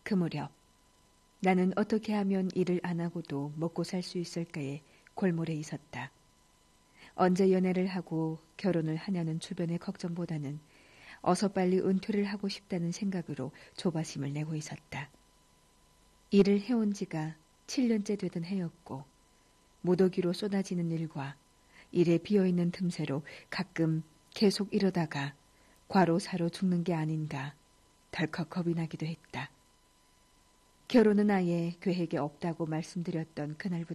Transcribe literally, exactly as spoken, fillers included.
그 무렵 나는 어떻게 하면 일을 안 하고도 먹고 살 수 있을까에 골몰해 있었다. 언제 연애를 하고 결혼을 하냐는 주변의 걱정보다는 어서 빨리 은퇴를 하고 싶다는 생각으로 조바심을 내고 있었다. 일을 해온 지가 칠 년째 되던 해였고 무더기로 쏟아지는 일과 일에 비어있는 틈새로 가끔 계속 이러다가 과로사로 죽는 게 아닌가 덜컥 겁이 나기도 했다. 결혼은 아예 계획에 없다고 말씀드렸던 그날부터